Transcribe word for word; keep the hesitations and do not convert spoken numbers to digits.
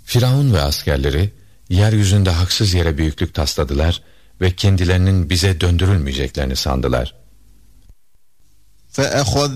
Firavun ve askerleri yeryüzünde haksız yere büyüklük tasladılar ve kendilerinin bize döndürülmeyeceklerini sandılar. فَأَخَذْ